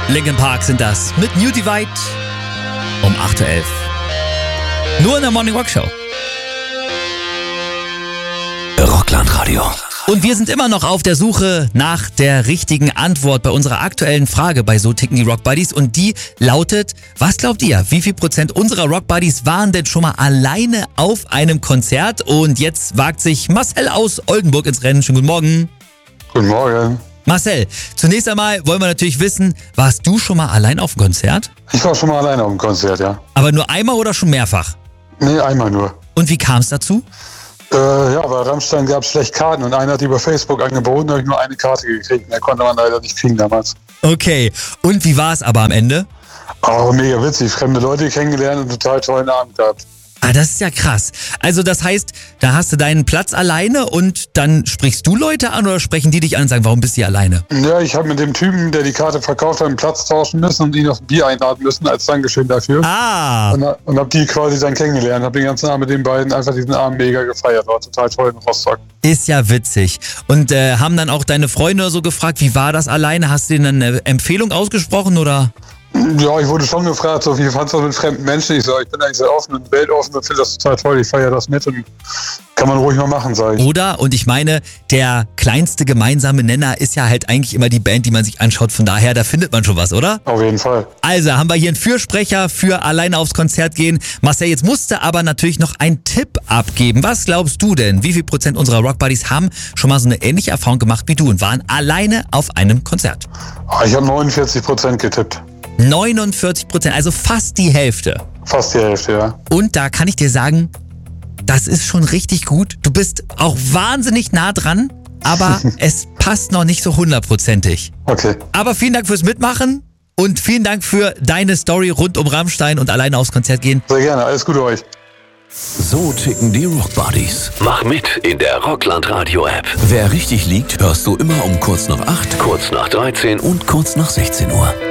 Linkin Park sind das mit New Divide um 8.11 Uhr. Nur in der Morning Rock Show. Rockland-Radio. Und wir sind immer noch auf der Suche nach der richtigen Antwort bei unserer aktuellen Frage bei So ticken die Rock Buddies. Und die lautet, was glaubt ihr, wie viel Prozent unserer Rock Buddies waren denn schon mal alleine auf einem Konzert? Und jetzt wagt sich Marcel aus Oldenburg ins Rennen. Schönen guten Morgen. Guten Morgen. Marcel, zunächst einmal wollen wir natürlich wissen, warst du schon mal allein auf dem Konzert? Ich war schon mal alleine auf dem Konzert, ja. Aber nur einmal oder schon mehrfach? Nee, einmal nur. Und wie kam es dazu? Ja, bei Rammstein gab es schlecht Karten und einer hat die über Facebook angeboten, da habe ich nur eine Karte gekriegt. Mehr konnte man leider nicht kriegen damals. Okay, und wie war es aber am Ende? Oh, mega witzig. Fremde Leute kennengelernt und total tollen Abend gehabt. Ah, das ist ja krass. Also das heißt, da hast du deinen Platz alleine und dann sprichst du Leute an oder sprechen die dich an und sagen, warum bist du hier alleine? Ja, ich habe mit dem Typen, der die Karte verkauft hat, einen Platz tauschen müssen und ihn auf ein Bier einladen müssen als Dankeschön dafür. Ah. Und habe die quasi dann kennengelernt. Habe den ganzen Abend mit den beiden einfach diesen Abend mega gefeiert. War total toll in Rostock. Ist ja witzig. Und haben dann auch deine Freunde oder so gefragt, wie war das alleine? Hast du denen eine Empfehlung ausgesprochen oder? Ja, ich wurde schon gefragt, so wie fandst du das mit fremden Menschen? Ich sage, ich bin eigentlich sehr offen und weltoffen und finde das total toll. Ich feiere das mit und kann man ruhig mal machen, sage ich. Oder, und ich meine, der kleinste gemeinsame Nenner ist ja halt eigentlich immer die Band, die man sich anschaut. Von daher, da findet man schon was, oder? Auf jeden Fall. Also haben wir hier einen Fürsprecher für alleine aufs Konzert gehen. Marcel, jetzt musste aber natürlich noch einen Tipp abgeben. Was glaubst du denn? Wie viel Prozent unserer Rock Buddies haben schon mal so eine ähnliche Erfahrung gemacht wie du und waren alleine auf einem Konzert? Ich habe 49% getippt. 49%, also fast die Hälfte. Fast die Hälfte, ja. Und da kann ich dir sagen, das ist schon richtig gut. Du bist auch wahnsinnig nah dran, aber es passt noch nicht so 100%ig. Okay. Aber vielen Dank fürs Mitmachen und vielen Dank für deine Story rund um Rammstein und alleine aufs Konzert gehen. Sehr gerne, alles Gute euch. So ticken die Rock Buddies. Mach mit in der Rockland-Radio-App. Wer richtig liegt, hörst du immer um kurz nach 8, Kurz nach 13 und kurz nach 16 Uhr.